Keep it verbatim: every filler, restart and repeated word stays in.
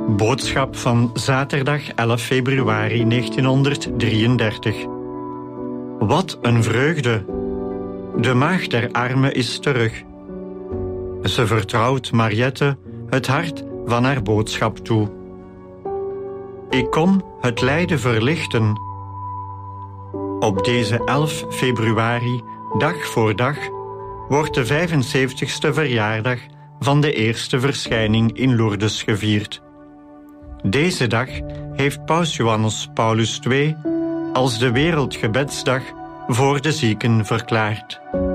Boodschap van zaterdag elf februari negentienhonderddrieëndertig. Wat een vreugde! De maagd der armen is terug. Ze vertrouwt Mariette het hart van haar boodschap toe. Ik kom het lijden verlichten. Op deze elf februari, dag voor dag, wordt de vijfenzeventigste verjaardag van de eerste verschijning in Lourdes gevierd. Deze dag heeft Paus Johannes Paulus de tweede als de Wereldgebedsdag voor de zieken verklaard.